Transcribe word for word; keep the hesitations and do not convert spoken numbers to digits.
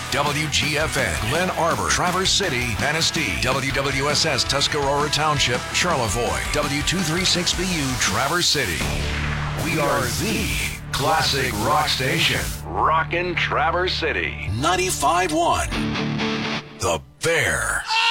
W G F N, Glen Arbor, Traverse City, Manistee, W W S S, Tuscarora Township, Charlevoix, W two thirty-six B U, Traverse City. We are the classic rock station. Rockin' Traverse City. ninety-five point one. The Bear.